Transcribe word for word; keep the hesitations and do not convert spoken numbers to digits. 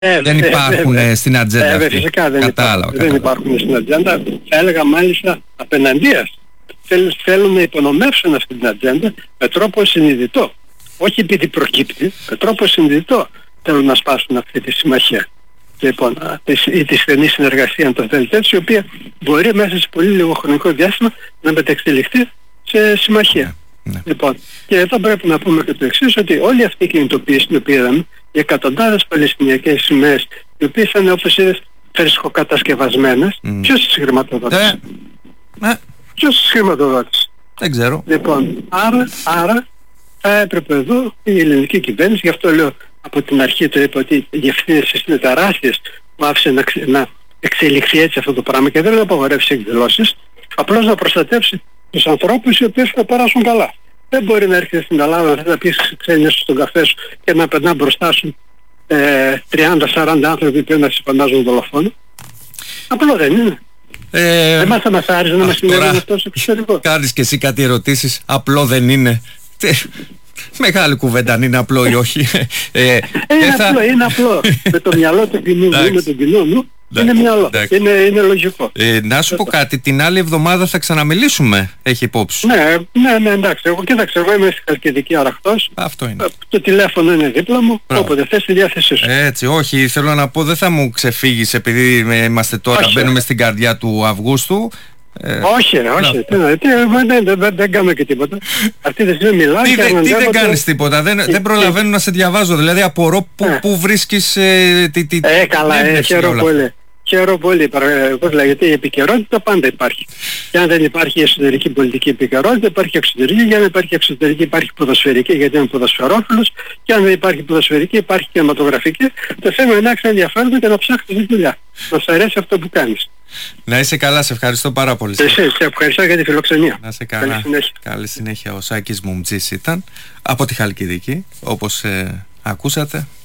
Ε, δεν υπάρχουν ε, στην ατζέντα ε, αυτή. Φυσικά δεν, κατάλαβα, υπάρχουν, κατάλαβα. δεν υπάρχουν στην ατζέντα. Θα έλεγα μάλιστα απέναντίας. Θέλουν, θέλουν να υπονομεύσουν αυτή την ατζέντα με τρόπο συνειδητό. Όχι επειδή προκύπτει, με τρόπο συνειδητό θέλουν να σπάσουν αυτή τη συμμαχία. Λοιπόν, ή τη στενή συνεργασία, αν το θέλετε έτσι, η οποία μπορεί μέσα σε πολύ λίγο χρονικό διάστημα να μεταξελιχθεί σε συμμαχία. Ναι. Λοιπόν, και εδώ πρέπει να πούμε και το εξής, ότι όλη αυτή η κινητοποίηση την οποία είδαμε, οι εκατοντάδες παλαιστινιακές σημαίες, οι οποίες ήταν, όπως είδες, φρεσκοκατασκευασμένες, Mm. ποιος τις χρηματοδότησε? Ε, ε, Ποιος τις χρηματοδότησε? δεν ξέρω. Λοιπόν, άρα, άρα θα έπρεπε εδώ η ελληνική κυβέρνηση, γι' αυτό λέω από την αρχή το είπα ότι οι ευθύνες είναι τεράστιες που άφησε να, ξε, να εξελιχθεί έτσι αυτό το πράγμα και δεν να απαγορεύσει εκδηλώσεις, απλώς να προστατεύσει τους ανθρώπους οι οποίοι θα περάσουν καλά. Δεν μπορεί να έρχεται στην Ελλάδα να πεις ξένες στον καφέ σου και να περνά μπροστά σου ε, τριάντα σαράντα άνθρωποι που να σε φαντάζουν δολοφόνο. Απλό δεν είναι. Ε, Εμάς θα μας άρεσε να μας συνέβαινε αυτό στο εξωτερικό. Κάνεις και εσύ κάτι ερωτήσεις, απλό δεν είναι. Μεγάλη κουβέντα αν είναι απλό ή όχι. ε, ε, είναι, θα... απλό, είναι απλό. Με το μυαλό του κοινού μου, με τον κοινό μου, είναι μυαλό. Είναι, είναι λογικό. Ε, να σου πω κάτι, την άλλη εβδομάδα θα ξαναμιλήσουμε, έχει υπόψη. Ναι, ναι, ναι, εντάξει. Εγώ κοίταξε, εγώ είμαι στη Χαλκιδική Αραχτός. Αυτό είναι. Το τηλέφωνο είναι δίπλα μου, Μπράβο. Όποτε θες στη διάθεσή σου. Έτσι, όχι, θέλω να πω, δεν θα μου ξεφύγεις επειδή είμαστε τώρα, όχι, μπαίνουμε στην καρδιά του Αυγούστου. Ε, όχι, όχι. Τι, τι, δεν, δεν, δεν, δεν κάνουμε και τίποτα. Αυτή τη στιγμή μιλάω. Τι, και τι δεν το... κάνεις τίποτα, δεν, δεν προλαβαίνω να σε διαβάζω. Δηλαδή απορώ που, ε. που βρίσκεις ε, τη, τη, ε, καλά, ε, χαίρομαι πολύ. Χαίρομαι πολύ. Πώς λέγεται, η επικαιρότητα πάντα υπάρχει. Και αν δεν υπάρχει εσωτερική πολιτική επικαιρότητα, υπάρχει εξωτερική. Και αν υπάρχει εξωτερική, υπάρχει ποδοσφαιρική, γιατί είμαι ποδοσφαιρόφιλος. Και αν δεν υπάρχει ποδοσφαιρική, υπάρχει κινηματογραφική. Το θέμα είναι να έχεις ενδιαφέρον και να ψάχνεις τη δουλειά. Να σου αρέσει αυτό που κάνεις. Να είσαι καλά, σε ευχαριστώ πάρα πολύ. Εσύ, σε ευχαριστώ για τη φιλοξενία. Να είσαι καλά. Καλή συνέχεια. Καλή συνέχεια. Ο Σάκης Μουμτζής ήταν από τη Χαλκιδική, όπως ε, ακούσατε.